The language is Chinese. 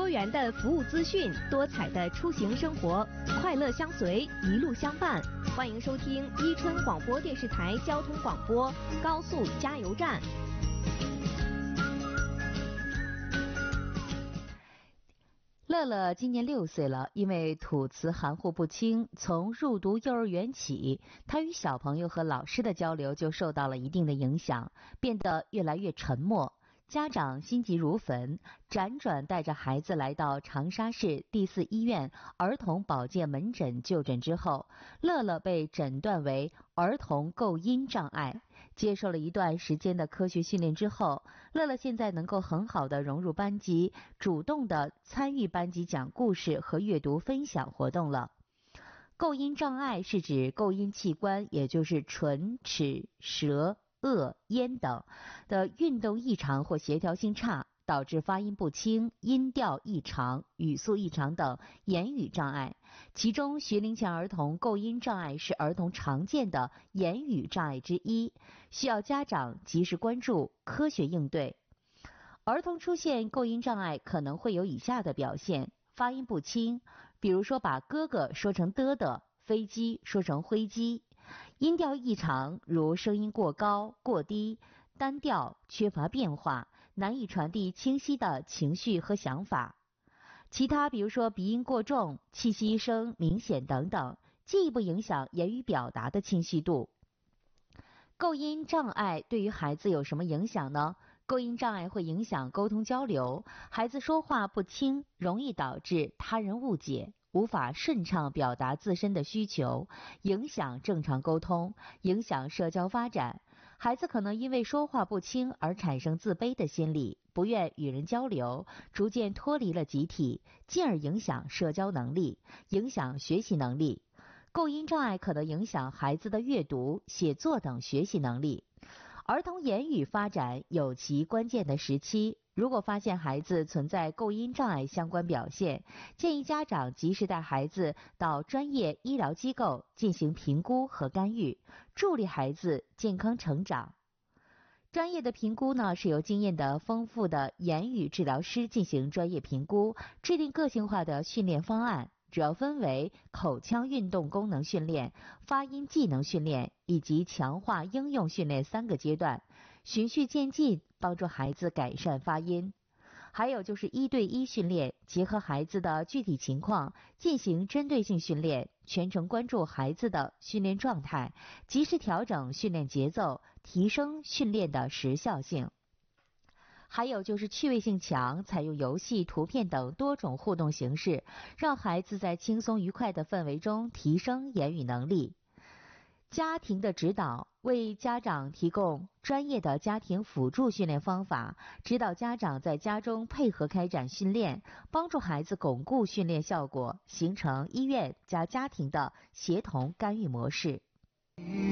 多元的服务资讯，多彩的出行生活，快乐相随，一路相伴。欢迎收听伊春广播电视台交通广播高速加油站。 乐乐今年6岁了，因为吐词含糊不清，从入读幼儿园起，他与小朋友和老师的交流就受到了一定的影响，变得越来越沉默。家长心急如焚，辗转带着孩子来到长沙市第4医院儿童保健门诊就诊之后，乐乐被诊断为儿童构音障碍。接受了一段时间的科学训练之后，乐乐现在能够很好的融入班级，主动的参与班级讲故事和阅读分享活动了。构音障碍是指构音器官，也就是唇、齿、舌、腭、咽等的运动异常或协调性差，导致发音不清、音调异常、语速异常等言语障碍。其中学龄前儿童构音障碍是儿童常见的言语障碍之一，需要家长及时关注，科学应对。儿童出现构音障碍可能会有以下的表现：发音不清，比如说把哥哥说成的的，飞机说成灰机；音调异常，如声音过高、过低、单调、缺乏变化，难以传递清晰的情绪和想法。其他比如说鼻音过重、气息声明显等等，进一步影响言语表达的清晰度。构音障碍对于孩子有什么影响呢？构音障碍会影响沟通交流，孩子说话不清，容易导致他人误解，无法顺畅表达自身的需求，影响正常沟通，影响社交发展。孩子可能因为说话不清而产生自卑的心理，不愿与人交流，逐渐脱离了集体，进而影响社交能力，影响学习能力。构音障碍可能影响孩子的阅读、写作等学习能力。儿童言语发展有其关键的时期，如果发现孩子存在构音障碍相关表现，建议家长及时带孩子到专业医疗机构进行评估和干预，助力孩子健康成长。专业的评估呢，是由经验的丰富的言语治疗师进行专业评估，制定个性化的训练方案，主要分为口腔运动功能训练、发音技能训练以及强化应用训练3个阶段，循序渐进，帮助孩子改善发音。还有就是1对1训练，结合孩子的具体情况进行针对性训练，全程关注孩子的训练状态，及时调整训练节奏，提升训练的时效性。还有就是趣味性强，采用游戏、图片等多种互动形式，让孩子在轻松愉快的氛围中提升言语能力。家庭的指导，为家长提供专业的家庭辅助训练方法，指导家长在家中配合开展训练，帮助孩子巩固训练效果，形成医院加家庭的协同干预模式。